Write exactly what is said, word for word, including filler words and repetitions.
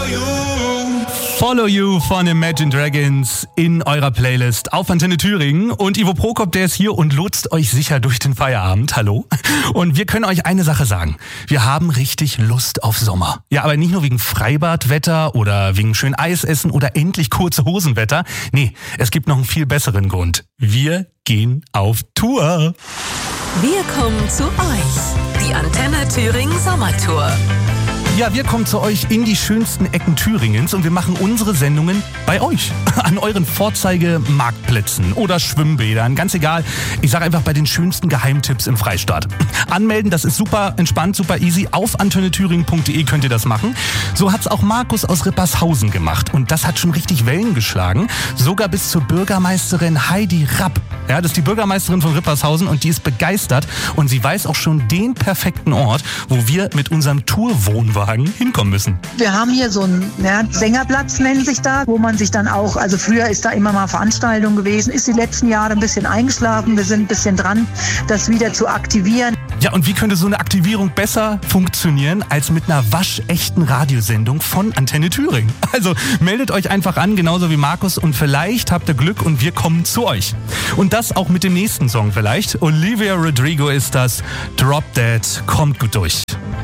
Follow You von Imagine Dragons in eurer Playlist auf Antenne Thüringen. Und Ivo Prokop, der ist hier und lotst euch sicher durch den Feierabend. Hallo. Und wir können euch eine Sache sagen. Wir haben richtig Lust auf Sommer. Ja, aber nicht nur wegen Freibadwetter oder wegen schön Eisessen oder endlich kurze Hosenwetter. Nee, es gibt noch einen viel besseren Grund. Wir gehen auf Tour. Wir kommen zu euch. Die Antenne Thüringen Sommertour. Ja, wir kommen zu euch in die schönsten Ecken Thüringens und wir machen unsere Sendungen bei euch. An euren Vorzeigemarktplätzen oder Schwimmbädern, ganz egal. Ich sage einfach bei den schönsten Geheimtipps im Freistaat. Anmelden, das ist super entspannt, super easy. Auf antenne thüringen punkt de könnt ihr das machen. So hat's auch Markus aus Rippershausen gemacht und das hat schon richtig Wellen geschlagen. Sogar bis zur Bürgermeisterin Heidi Rapp. Ja, das ist die Bürgermeisterin von Rippershausen und die ist begeistert und sie weiß auch schon den perfekten Ort, wo wir mit unserem Tourwohnwagen hinkommen müssen. Wir haben hier so einen ja, Sängerplatz, nennt sich da, wo man sich dann auch, also früher ist da immer mal Veranstaltung gewesen, ist die letzten Jahre ein bisschen eingeschlafen. Wir sind ein bisschen dran, das wieder zu aktivieren. Ja, und wie könnte so eine Aktivierung besser funktionieren als mit einer waschechten Radiosendung von Antenne Thüringen? Also meldet euch einfach an, genauso wie Markus und vielleicht habt ihr Glück und wir kommen zu euch. Und das auch mit dem nächsten Song vielleicht. Olivia Rodrigo ist das. Drop Dead, kommt gut durch.